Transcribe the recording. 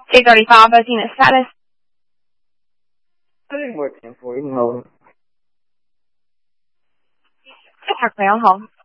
Take 35, Bertina Salas. I think working for you, no. 太快了哈。